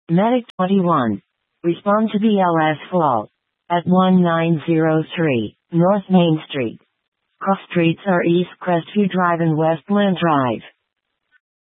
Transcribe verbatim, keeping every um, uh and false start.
Medic twenty-one. Respond to B L S call at one nine zero three North Main Street. Cross streets are East Crestview Drive and Westland Drive.